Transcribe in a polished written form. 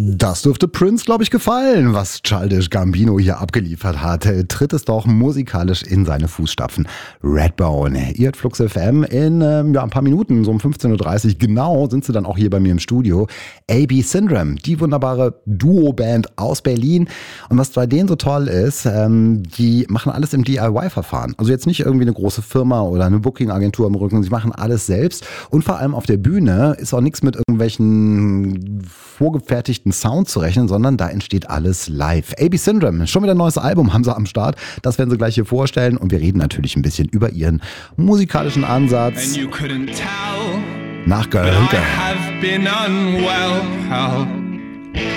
Das dürfte Prince, glaube ich, gefallen, was Childish Gambino hier abgeliefert hat. Tritt es doch musikalisch in seine Fußstapfen. Redbone, ihr hört Flux FM in ein paar Minuten, so um 15.30 Uhr genau, sind sie dann auch hier bei mir im Studio. AB Syndrome, die wunderbare Duo-Band aus Berlin. Und was bei denen so toll ist, die machen alles im DIY-Verfahren. Also jetzt nicht irgendwie eine große Firma oder eine Booking-Agentur im Rücken, sie machen alles selbst. Und vor allem auf der Bühne ist auch nichts mit irgendwelchen vorgefertigten Sound zu rechnen, sondern da entsteht alles live. AB Syndrome, schon wieder ein neues Album haben sie am Start. Das werden sie gleich hier vorstellen und wir reden natürlich ein bisschen über ihren musikalischen Ansatz. Nach Gehölke.